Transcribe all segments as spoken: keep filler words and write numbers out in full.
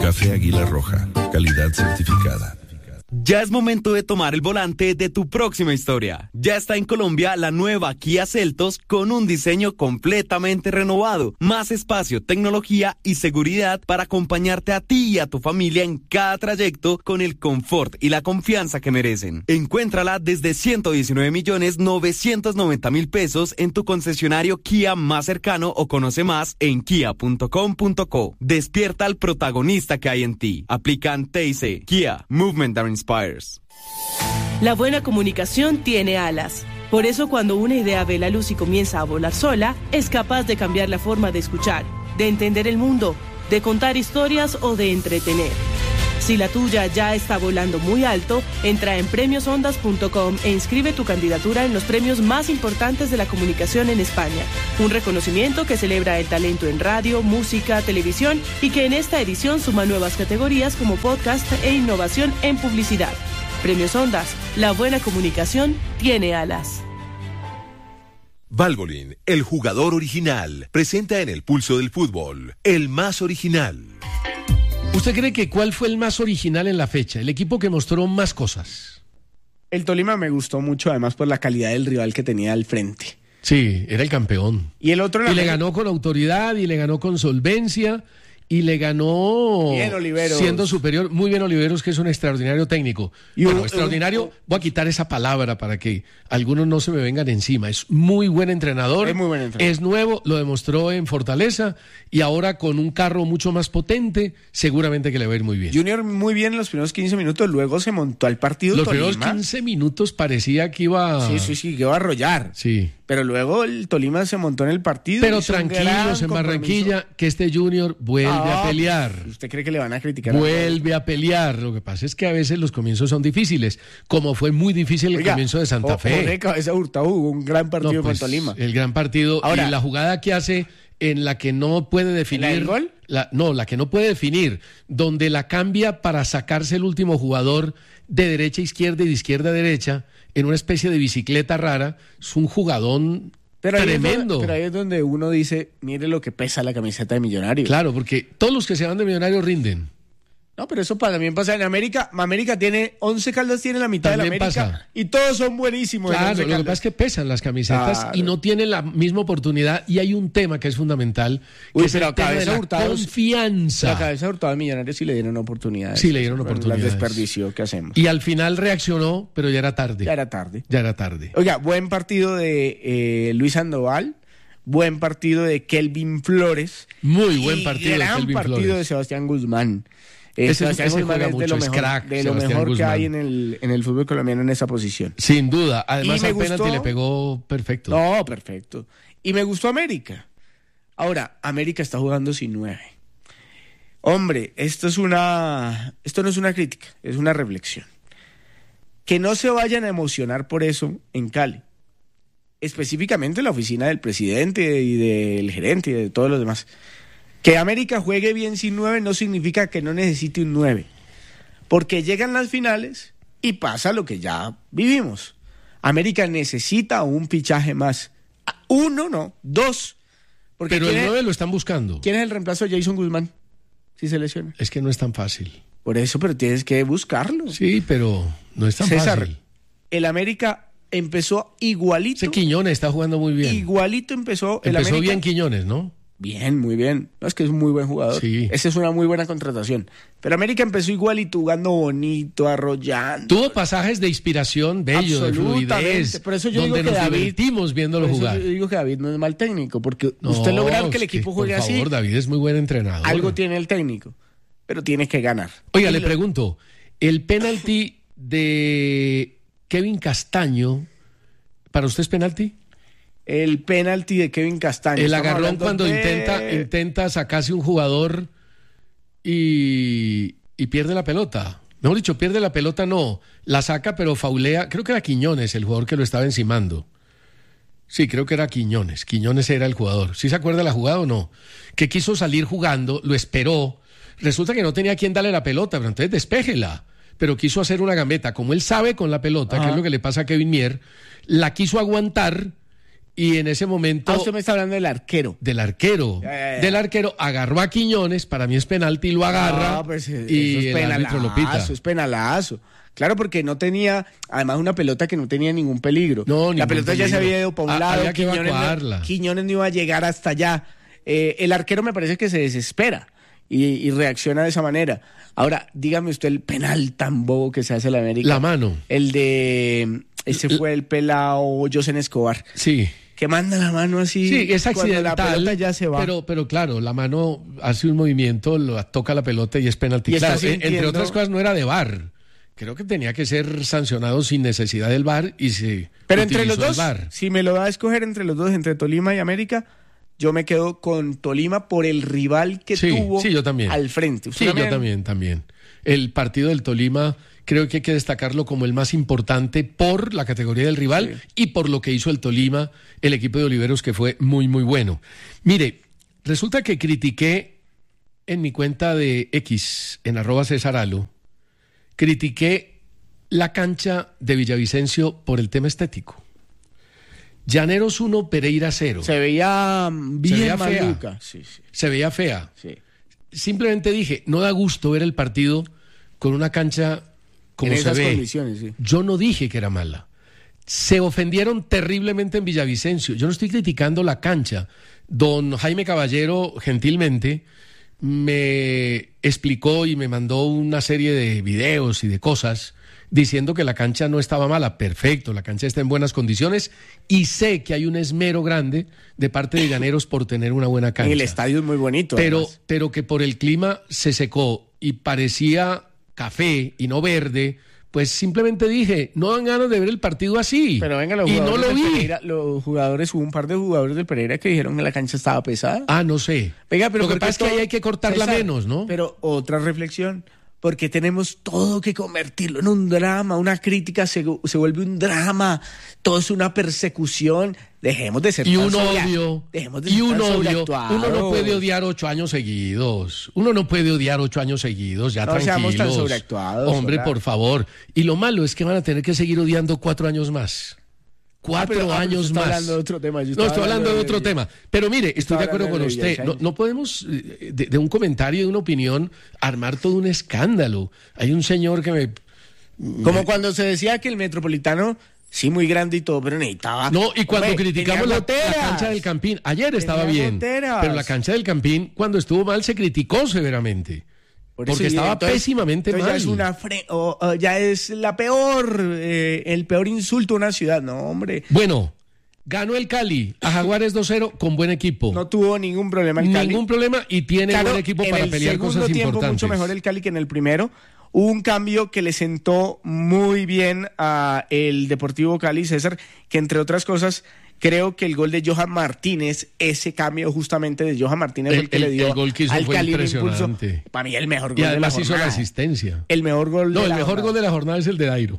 Café Águila Roja, calidad certificada. Ya es momento de tomar el volante de tu próxima historia. Ya está en Colombia la nueva Kia Seltos con un diseño completamente renovado, más espacio, tecnología y seguridad para acompañarte a ti y a tu familia en cada trayecto con el confort y la confianza que merecen. Encuéntrala desde ciento diecinueve millones novecientos noventa mil pesos en tu concesionario Kia más cercano o conoce más en kia punto com punto co. Despierta al protagonista que hay en ti. Aplican T I C. Kia, Movement that Inspires. La buena comunicación tiene alas. Por eso cuando una idea ve la luz y comienza a volar sola, es capaz de cambiar la forma de escuchar, de entender el mundo, de contar historias o de entretener. Si la tuya ya está volando muy alto, entra en premios ondas punto com e inscribe tu candidatura en los premios más importantes de la comunicación en España. Un reconocimiento que celebra el talento en radio, música, televisión y que en esta edición suma nuevas categorías como podcast e innovación en publicidad. Premios Ondas, la buena comunicación tiene alas. Valvoline, el jugador original, presenta en el pulso del fútbol, el más original. ¿Usted cree que cuál fue el más original en la fecha? El equipo que mostró más cosas. El Tolima me gustó mucho, además por la calidad del rival que tenía al frente. Sí, era el campeón. Y el otro... Y le ganó con autoridad, y le ganó con solvencia, y le ganó... Bien, Oliveros. Siendo superior. Muy bien, Oliveros, que es un extraordinario técnico. Y bueno, un, extraordinario, un, voy a quitar esa palabra para que algunos no se me vengan encima. Es muy buen entrenador. Es muy buen entrenador. Es nuevo, lo demostró en Fortaleza, y ahora con un carro mucho más potente, seguramente que le va a ir muy bien. Junior muy bien en los primeros quince minutos, luego se montó al partido Los Tolima. primeros quince minutos parecía que iba... Sí, sí, sí, que iba a arrollar. Sí. Pero luego el Tolima se montó en el partido. Pero tranquilos en Barranquilla, que este Junior vuelve ah, a pelear. ¿Usted cree que le van a criticar? Vuelve a, a pelear. Lo que pasa es que a veces los comienzos son difíciles, como fue muy difícil el Oiga, comienzo de Santa Fe. Jorge Cabeza Hurtado jugó un gran partido no, pues, con Tolima. El gran partido. Ahora, y la jugada que hace en la que no puede definir... ¿La del gol? La, no, la que no puede definir, donde la cambia para sacarse el último jugador de derecha a izquierda y de izquierda a derecha, en una especie de bicicleta rara. Es un jugadón... Pero ahí, tremendo. Donde, pero ahí es donde uno dice, mire lo que pesa la camiseta de Millonarios. Claro, porque todos los que se van de Millonarios rinden. No, pero eso también pasa en América. América tiene, once Caldas tiene la mitad también de la América. Pasa. Y todos son buenísimos. Claro, lo que pasa es que pesan las camisetas claro. y no tienen la misma oportunidad. Y hay un tema que es fundamental, que Uy, es pero el tema de la Hurtado, confianza. La Cabeza Hurtado de Millonarios sí le dieron oportunidades. Sí le dieron oportunidades. Las desperdició, ¿qué hacemos? Y al final reaccionó, pero ya era tarde. Ya era tarde. Ya era tarde. Oiga, buen partido de eh, Luis Sandoval. Buen partido de Kelvin Flores. Muy buen partido de Kelvin Flores. Gran partido de Sebastián Guzmán. Eh, ese, Sebastián ese Guzmán juega es mucho, de lo es mejor, crack, de lo mejor que hay en el, en el fútbol colombiano en esa posición. Sin duda. Además, al gustó, penalti le pegó perfecto. No, perfecto. Y me gustó América. Ahora, América está jugando sin nueve. Hombre, esto es una, esto no es una crítica, es una reflexión. Que no se vayan a emocionar por eso en Cali. Específicamente la oficina del presidente y del gerente y de todos los demás. Que América juegue bien sin nueve no significa que no necesite un nueve. Porque llegan las finales y pasa lo que ya vivimos. América necesita un fichaje más. Uno, no, dos. Porque Pero el nueve lo están buscando. ¿Quién es el reemplazo de Jason Guzmán? Si se lesiona. Es que no es tan fácil. Por eso, pero tienes que buscarlo. Sí, pero no es tan César, fácil. El América empezó igualito. Ese Quiñones está jugando muy bien. Igualito empezó el Empezó América. bien Quiñones, ¿no? Bien, muy bien. No, es que es un muy buen jugador. Sí. Esa es una muy buena contratación. Pero América empezó igualito, jugando bonito, arrollando. Tuvo pasajes de inspiración bellos, de fluidez. Por eso yo donde digo que nos David, divertimos viéndolo por eso jugar. Yo digo que David no es mal técnico, porque No, usted logra que el es equipo que, juegue por así. favor, David es muy buen entrenador. Algo tiene el técnico, pero tiene que ganar. Oiga, Y le lo... pregunto, el penalti de Kevin Castaño, ¿para usted es penalti? El penalti de Kevin Castaño. El Estamos agarrón cuando de... intenta, intenta sacarse un jugador y, y pierde la pelota. Mejor dicho, pierde la pelota, no. La saca, pero faulea. Creo que era Quiñones el jugador que lo estaba encimando. Sí, creo que era Quiñones. Quiñones era el jugador. ¿Sí se acuerda de la jugada o no? Que quiso salir jugando, lo esperó. Resulta que no tenía quien darle la pelota, pero entonces despéjela. Pero quiso hacer una gambeta. Como él sabe con la pelota, Ajá. que es lo que le pasa a Kevin Mier, la quiso aguantar y en ese momento... Ah, usted me está hablando del arquero. Del arquero. Ya, ya, ya. Del arquero, agarró a Quiñones, para mí es penalti, lo agarra, No, pues, eh, y eso es el árbitro lo pita. penalazo, es penalazo. Claro, porque no tenía, además una pelota que no tenía ningún peligro. No, La ningún pelota ya se peligro. había ido para un Ah, lado, había que Quiñones, evacuarla. no, Quiñones no iba a llegar hasta allá. Eh, el arquero me parece que se desespera y, y reacciona de esa manera. Ahora, dígame usted el penal tan bobo que se hace en la América. La mano. El de, ese fue el pelao Josen Escobar. Sí. Que manda la mano así. Sí, es cuando accidental, la pelota ya se va. Pero, pero claro, la mano hace un movimiento, lo, toca la pelota y es penalti. Y está Claro, sintiendo- entre otras cosas no era de V A R. Creo que tenía que ser sancionado sin necesidad del V A R y se Pero entre los utilizó el dos, V A R. si me lo da a escoger entre los dos, entre Tolima y América, yo me quedo con Tolima por el rival que Sí, tuvo sí, yo también. al frente. ¿Usted Sí, yo también, también. El partido del Tolima creo que hay que destacarlo como el más importante por la categoría del rival Sí. y por lo que hizo el Tolima, el equipo de Oliveros, que fue muy, muy bueno. Mire, resulta que critiqué en mi cuenta de X, en arroba Cesaralo, critiqué la cancha de Villavicencio por el tema estético. Llaneros uno, Pereira cero. Se veía bien veía fea. maluca. Sí, sí, Se veía fea. sí. Simplemente dije, no da gusto ver el partido con una cancha como En se esas ve. condiciones, sí. Yo no dije que era mala. Se ofendieron terriblemente en Villavicencio. Yo no estoy criticando la cancha. Don Jaime Caballero, gentilmente, me explicó y me mandó una serie de videos y de cosas diciendo que la cancha no estaba mala. Perfecto, la cancha está en buenas condiciones y sé que hay un esmero grande de parte de Llaneros por tener una buena cancha. Y el estadio es muy bonito. Pero, además. pero que por el clima se secó y parecía café y no verde, pues simplemente dije, no dan ganas de ver el partido así. Pero venga, los y no jugadores lo del vi. Pereira, los jugadores, hubo un par de jugadores del Pereira que dijeron que la cancha estaba pesada. Ah, no sé. Venga, pero lo que ¿por qué pasa es que ahí todo- hay que cortarla César, menos, ¿no? Pero otra reflexión, porque tenemos todo que convertirlo en un drama, una crítica se, se vuelve un drama, todo es una persecución. Dejemos de ser Y tan un sobrea- odio, dejemos de y ser un tan odio, sobreactuados. uno no puede odiar ocho años seguidos, uno no puede odiar ocho años seguidos, ya No seamos tranquilos. tan sobreactuados, Hombre, hola. por favor. Y lo malo es que van a tener que seguir odiando cuatro años más. Cuatro Ah, pero- ah, pero años usted está más. hablando de otro tema, yo No, estaba estoy hablando de hablando otro de- tema. Pero mire, estoy estaba de acuerdo con hablando de usted. No, Villavicencio. no podemos, eh, de, de un comentario, de una opinión, armar todo un escándalo. Hay un señor que me... Como cuando se decía que el Metropolitano, sí, muy grande y todo, pero necesitaba... No, y cuando Hombre, criticamos tenía la, la goteras. cancha del Campín, ayer estaba Tenía bien, goteras. pero la cancha del Campín, cuando estuvo mal, se criticó severamente. Por eso, Porque y estaba entonces- pésimamente entonces mal. Ya es, una fre- o- o ya es la peor, eh, el peor insulto a una ciudad. No, hombre, Bueno, ganó el Cali a Jaguares dos cero con buen equipo. no tuvo ningún problema el Cali. Ningún problema y tiene Claro, buen equipo en para el pelear segundo cosas tiempo importantes. mucho mejor el Cali que en el primero. Hubo un cambio que le sentó muy bien a el Deportivo Cali, César, que entre otras cosas, creo que el gol de Johan Martínez, ese cambio justamente de Johan Martínez fue el, El- que el- le dio el gol que hizo al fue Cali un impulso. impresionante. Para mí el mejor gol Y de la además hizo la jornada. asistencia. El mejor gol No, de el la mejor jornada. gol de la jornada es el de Dairo.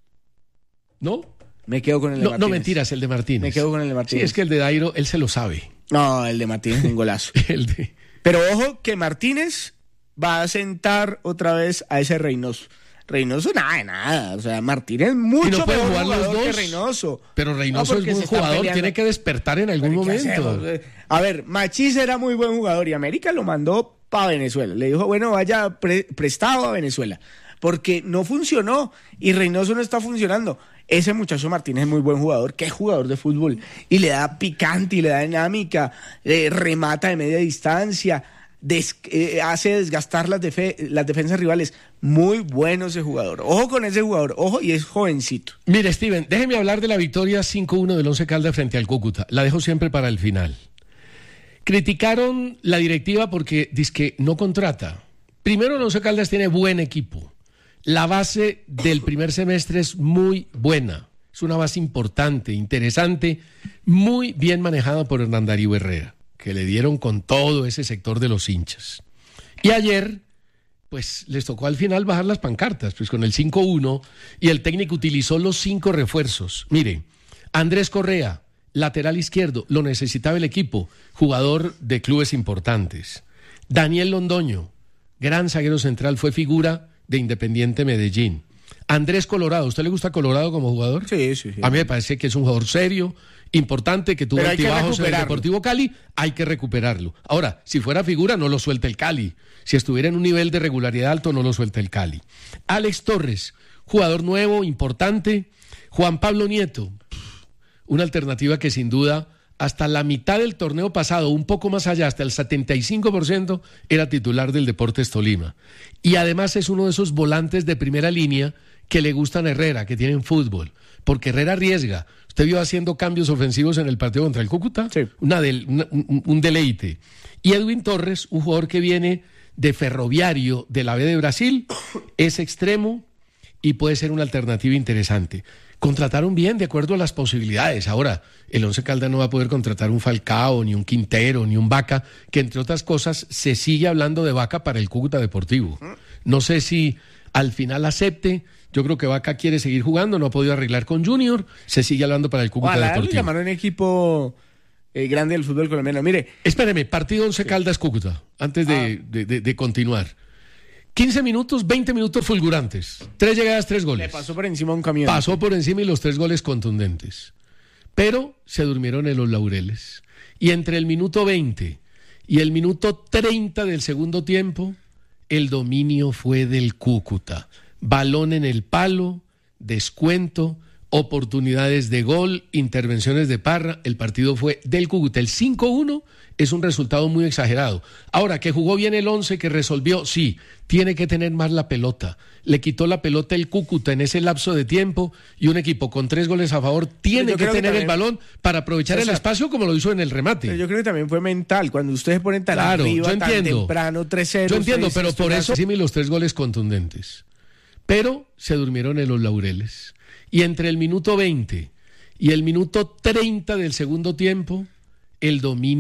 ¿No? Me quedo con el de No, Martínez. no mentiras, el de Martínez. Me quedo con el de Sí, Martínez. es que el de Dairo, él se lo sabe. No, el de Martínez es un golazo. El de... Pero ojo que Martínez va a sentar otra vez a ese Reynoso. Reynoso nada de nada. O sea, Martínez mucho ¿Y no pueden mejor jugar los jugador que dos? Reynoso. Pero Reynoso No, es porque buen se están jugador, peleando. tiene que despertar en algún Pero, ¿qué momento. hacemos? A ver, Machís era muy buen jugador y América lo mandó para Venezuela. Le dijo, bueno, vaya pre- prestado a Venezuela. Porque no funcionó y Reynoso no está funcionando. Ese muchacho Martínez es muy buen jugador, que es jugador de fútbol. Y le da picante y le da dinámica, eh, remata de media distancia, des- eh, hace desgastar las, defe- las defensas rivales. Muy bueno ese jugador. Ojo con ese jugador, ojo, y es jovencito. Mire, Steven, déjeme hablar de la victoria cinco uno del Once Caldas frente al Cúcuta. La dejo siempre para el final. Criticaron la directiva porque dizque no contrata. Primero, el Once Caldas tiene buen equipo. La base del primer semestre es muy buena. Es una base importante, interesante, muy bien manejada por Hernán Darío Herrera, que le dieron con todo ese sector de los hinchas. Y ayer, pues les tocó al final bajar las pancartas, pues con el cinco uno, y el técnico utilizó los cinco refuerzos. Mire, Andrés Correa, lateral izquierdo, lo necesitaba el equipo, jugador de clubes importantes. Daniel Londoño, gran zaguero central, fue figura de Independiente Medellín. Andrés Colorado, ¿a usted le gusta Colorado como jugador? Sí, sí, sí. A mí me parece que es un jugador serio importante que tuvo Pero hay que altibajos en el recuperarlo. Deportivo Cali, hay que recuperarlo. Ahora, si fuera figura, no lo suelta el Cali. Si estuviera en un nivel de regularidad alto, no lo suelta el Cali. Alex Torres, jugador nuevo, importante. Juan Pablo Nieto, una alternativa que sin duda hasta la mitad del torneo pasado, un poco más allá, hasta el setenta y cinco por ciento, era titular del Deportes Tolima. Y además es uno de esos volantes de primera línea que le gustan a Herrera, que tienen fútbol, porque Herrera arriesga. Usted vio haciendo cambios ofensivos en el partido contra el Cúcuta, sí. Una del, una, un, un deleite. Y Edwin Torres, un jugador que viene de Ferroviario de la B de Brasil, es extremo y puede ser una alternativa interesante. Contrataron bien de acuerdo a las posibilidades. Ahora, el Once Caldas no va a poder contratar un Falcao, ni un Quintero, ni un Vaca, que entre otras cosas se sigue hablando de Vaca para el Cúcuta Deportivo. No sé si al final acepte. Yo creo que Vaca quiere seguir jugando, no ha podido arreglar con Junior, se sigue hablando para el Cúcuta Ojalá Deportivo. le llamaron equipo eh, grande del fútbol colombiano. Mire, Espéreme, partido Once Caldas Cúcuta, antes de, Ah. de, de, de continuar. quince minutos, veinte minutos fulgurantes. Tres llegadas, tres goles. le pasó por encima un camión. Pasó por encima y los tres goles contundentes. Pero se durmieron en los laureles. Y entre el minuto veinte y el minuto treinta del segundo tiempo, el dominio fue del Cúcuta. Balón en el palo, descuento, oportunidades de gol, intervenciones de Parra. El partido fue del Cúcuta. El cinco uno es un resultado muy exagerado. Ahora, que jugó bien el once, que resolvió, sí, tiene que tener más la pelota. Le quitó la pelota el Cúcuta en ese lapso de tiempo y un equipo con tres goles a favor tiene yo que creo que tener el también- balón para aprovechar el César, espacio como lo hizo en el remate. Pero yo creo que también fue mental. Cuando ustedes ponen tan Claro, arriba, yo tan entiendo. temprano, tres cero. Yo entiendo, usted pero dice, por esto eso no sí, los tres goles contundentes. Pero se durmieron en los laureles. Y entre el minuto veinte y el minuto treinta del segundo tiempo, el dominio